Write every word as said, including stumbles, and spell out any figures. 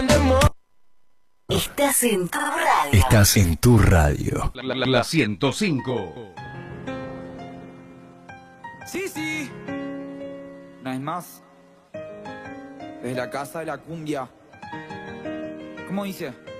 Estás en tu radio. Estás en tu radio. La, la, la ciento cinco. Sí, sí. Una vez más. Desde la casa de la cumbia. ¿Cómo dice?